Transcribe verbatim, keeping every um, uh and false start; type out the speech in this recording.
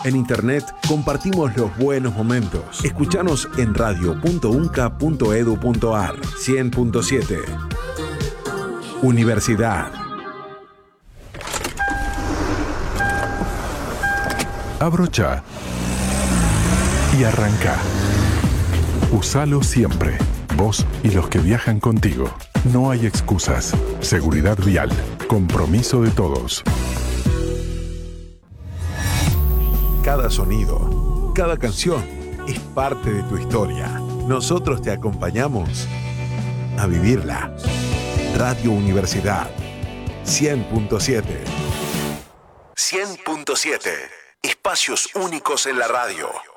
En internet compartimos los buenos momentos. Escuchanos en radio punto unca punto edu punto ar. cien punto siete. Universidad. Abrocha y arranca. Usalo siempre. Vos y los que viajan contigo. No hay excusas. Seguridad vial. Compromiso de todos. Cada sonido, cada canción es parte de tu historia. Nosotros te acompañamos a vivirla. Radio Universidad cien punto siete. cien punto siete. Espacios únicos en la radio.